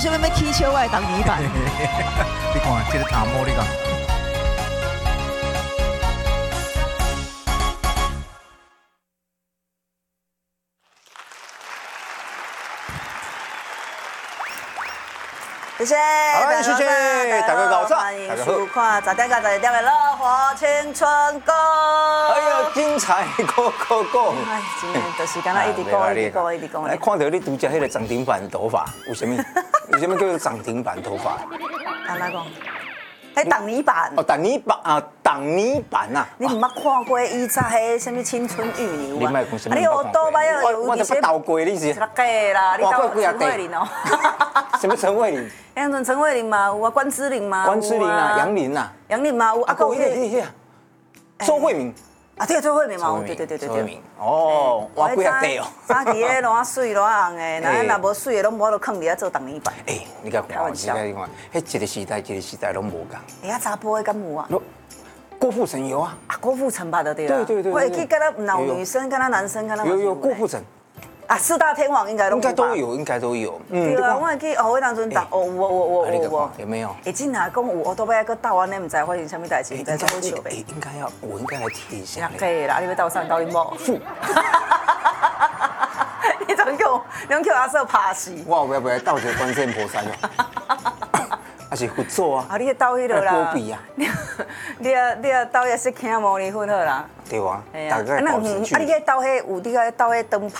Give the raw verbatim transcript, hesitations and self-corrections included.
什么要起笑我的挡泥板？ 你看，这个塔摩你讲。 谢谢， 好，谢谢，大家搞错， 欢迎收看十点到十二点的《乐活青春歌》。 哎呀，精彩，go go go！ 哎，今天就是刚刚一直讲，一直讲，一直讲。 哎，看到你拄只迄个涨停板头发，有什么？有什么叫做涨停板头发？ 安怎讲？迄挡泥板。 哦，挡泥板啊，挡泥板啊！ 你唔捌看过以前迄什么青春玉女你啊？ 莫讲什么？ 你学倒摆啊？ 我我都不倒过，你是？ 假啦，你倒陈慧琳哦。 什么陈慧琳？ 那阵陈慧琳嘛有啊，关之琳嘛关之琳啊，杨林啊， 杨林嘛有啊， 有迄个迄个周慧敏。 啊，对，周慧敏嘛，对对对对对。 哦，哇，几啊地哦。 早期咧偌水偌红诶，那若无水诶，拢无法度囥伫遐做挡泥板。 哎，你甲看，你甲你看，迄一个时代，一个时代拢无共。 哎呀，查甫诶敢有啊？ 郭富城有啊。 啊，郭富城吧，对对对对对。 我会记，敢若有女生，敢若男生，敢若有有郭富城。 啊，四大天王应该都应该都有，应该都有。 嗯，对啊，我会记哦，迄当阵打哦，我我我我我有没有？ 哎，真啊，讲有，我都要个倒安尼，唔知发生什么代志，唔知做好笑呗。 应该要，我应该来贴一下。 可以啦，你要倒上倒你某。你怎叫我？你叫阿瑟拍死？ 我不要不要倒一个关键菩萨哦。还是合作啊？ 啊，你倒迄个啦。 波比啊！ 你啊你啊倒迄色青茉莉粉好啦。 对啊。 哎呀，那嗯，啊你迄倒迄有你个倒迄灯泡